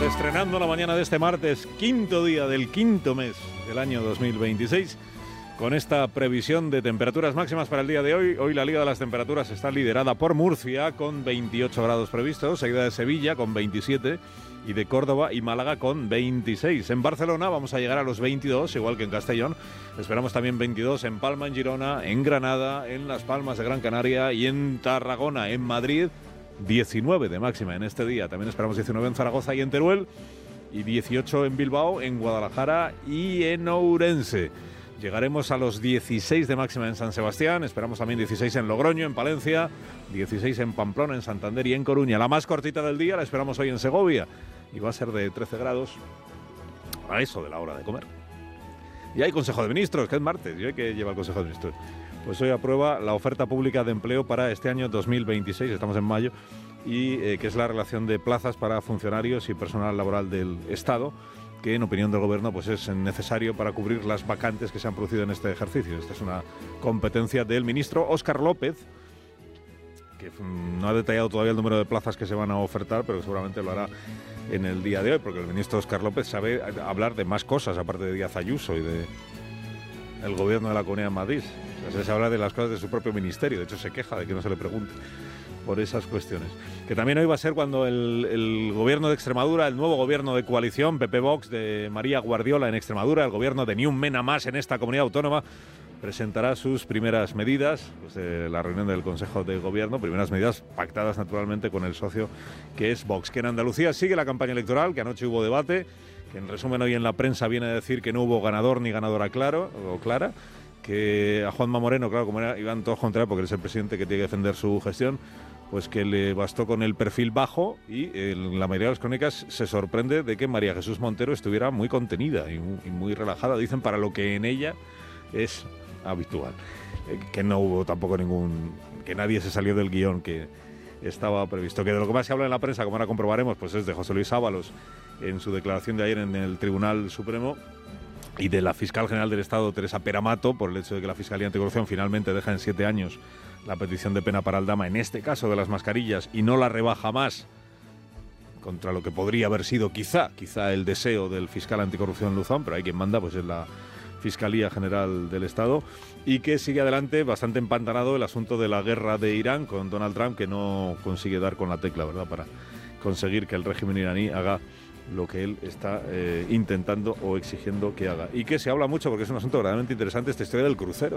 Estrenando la mañana de este martes, quinto día del quinto mes del año 2026, con esta previsión de temperaturas máximas para el día de hoy. Hoy la Liga de las Temperaturas está liderada por Murcia, con 28 grados previstos, seguida de Sevilla con 27 y de Córdoba y Málaga con 26. En Barcelona vamos a llegar a los 22, igual que en Castellón. Esperamos también 22 en Palma, en Girona, en Granada, en Las Palmas de Gran Canaria y en Tarragona. En Madrid, 19 de máxima en este día. También esperamos 19 en Zaragoza y en Teruel, y 18 en Bilbao, en Guadalajara y en Ourense. Llegaremos a los 16 de máxima en San Sebastián, esperamos también 16 en Logroño, en Palencia, 16 en Pamplona, en Santander y en Coruña. La más cortita del día la esperamos hoy en Segovia, y va a ser de 13 grados a eso de la hora de comer. Y hay Consejo de Ministros, que es martes, y hoy que lleva el Consejo de Ministros. Pues hoy aprueba la oferta pública de empleo para este año 2026, estamos en mayo, y que es la relación de plazas para funcionarios y personal laboral del Estado, que en opinión del Gobierno pues es necesario para cubrir las vacantes que se han producido en este ejercicio. Esta es una competencia del ministro Óscar López, que no ha detallado todavía el número de plazas que se van a ofertar, pero seguramente lo hará en el día de hoy, porque el ministro Óscar López sabe hablar de más cosas, aparte de Díaz Ayuso y de el Gobierno de la Comunidad de Madrid. O sea, se habla de las cosas de su propio ministerio, de hecho se queja de que no se le pregunte por esas cuestiones. Que también hoy va a ser cuando el Gobierno de Extremadura, el nuevo Gobierno de coalición, PP-Vox, de María Guardiola en Extremadura, el Gobierno de Ni un Mena Más en esta comunidad autónoma, presentará sus primeras medidas, pues, la reunión del Consejo de Gobierno, primeras medidas pactadas naturalmente con el socio que es Vox. Que en Andalucía sigue la campaña electoral, que anoche hubo debate, que en resumen hoy en la prensa viene a decir que no hubo ganador ni ganadora claro o clara, que a Juanma Moreno, claro, como iban todos contra él porque él es el presidente que tiene que defender su gestión, pues que le bastó con el perfil bajo, y en la mayoría de las crónicas se sorprende de que María Jesús Montero estuviera muy contenida y muy relajada, dicen, para lo que en ella es habitual. Que no hubo tampoco que nadie se salió del guión que estaba previsto. Que de lo que más se habla en la prensa, como ahora comprobaremos, pues es de José Luis Ábalos en su declaración de ayer en el Tribunal Supremo, y de la fiscal general del Estado, Teresa Peramato, por el hecho de que la Fiscalía Anticorrupción finalmente deja en 7 años la petición de pena para Aldama, en este caso de las mascarillas, y no la rebaja más, contra lo que podría haber sido quizá el deseo del fiscal anticorrupción Luzón, pero hay quien manda, pues es la Fiscalía General del Estado, y que sigue adelante bastante empantanado el asunto de la guerra de Irán con Donald Trump, que no consigue dar con la tecla, ¿verdad?, para conseguir que el régimen iraní haga lo que él está intentando o exigiendo que haga. Y que se habla mucho, porque es un asunto verdaderamente interesante, esta historia del crucero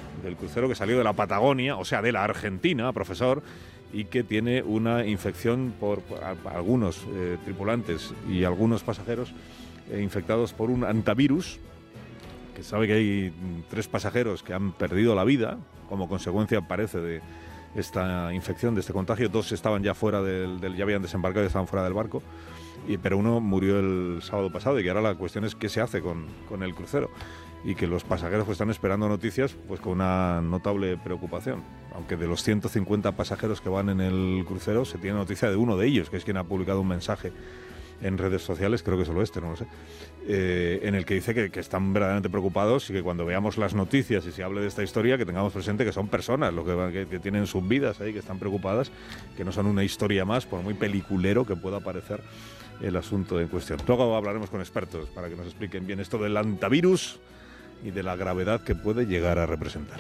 que salió de la Patagonia, o sea, de la Argentina, profesor, y que tiene una infección por algunos tripulantes y algunos pasajeros infectados por un hantavirus, que sabe que hay 3 pasajeros que han perdido la vida como consecuencia, parece, de esta infección, de este contagio. 2 estaban ya fuera ya habían desembarcado y estaban fuera del barco, pero uno murió el sábado pasado, y que ahora la cuestión es qué se hace con el crucero, y que los pasajeros pues están esperando noticias pues con una notable preocupación, aunque de los 150 pasajeros que van en el crucero se tiene noticia de uno de ellos, que es quien ha publicado un mensaje en redes sociales, creo que solo no lo sé, en el que dice que están verdaderamente preocupados, y que cuando veamos las noticias y se hable de esta historia, que tengamos presente que son personas que tienen sus vidas ahí, que están preocupadas, que no son una historia más, por muy peliculero que pueda parecer el asunto en cuestión. Luego hablaremos con expertos para que nos expliquen bien esto del hantavirus y de la gravedad que puede llegar a representar.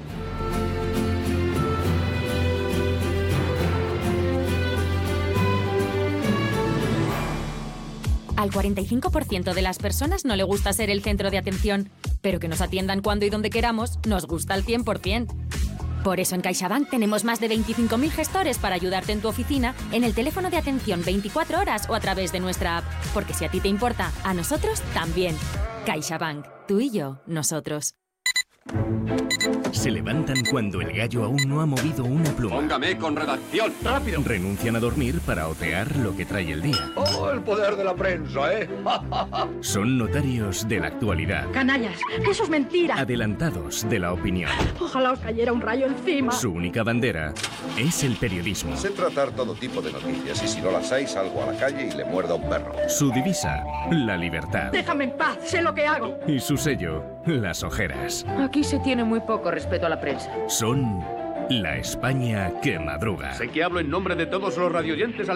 Al 45% de las personas no le gusta ser el centro de atención, pero que nos atiendan cuando y donde queramos nos gusta al 100%. Por eso en CaixaBank tenemos más de 25.000 gestores para ayudarte en tu oficina, en el teléfono de atención 24 horas o a través de nuestra app. Porque si a ti te importa, a nosotros también. CaixaBank. Tú y yo, nosotros. Se levantan cuando el gallo aún no ha movido una pluma. Póngame con redacción, rápido. Renuncian a dormir para otear lo que trae el día. ¡Oh, el poder de la prensa, eh! Son notarios de la actualidad. Canallas, eso es mentira. Adelantados de la opinión. Ojalá os cayera un rayo encima. Su única bandera es el periodismo. Sé tratar todo tipo de noticias, y si no las hay, salgo a la calle y le muerdo a un perro. Su divisa, la libertad. Déjame en paz, sé lo que hago. Y su sello, las ojeras. Aquí se tiene muy poco respeto a la prensa. Son la España que madruga. Sé que hablo en nombre de todos los radioyentes